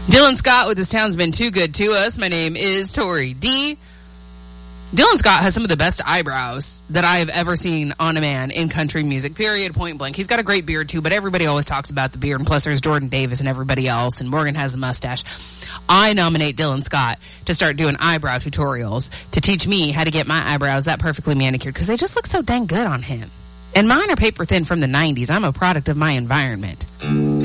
Dylan Scott with This Town's Been Too Good to Us. My name is Tori D. Dylan Scott has some of the best eyebrows that I have ever seen on a man in country music, period, point blank. He's got a great beard, too, but everybody always talks about the beard, and plus there's Jordan Davis and everybody else, and Morgan has a mustache. I nominate Dylan Scott to start doing eyebrow tutorials to teach me how to get my eyebrows that perfectly manicured, because they just look so dang good on him. And mine are paper thin from the 90s. I'm a product of my environment.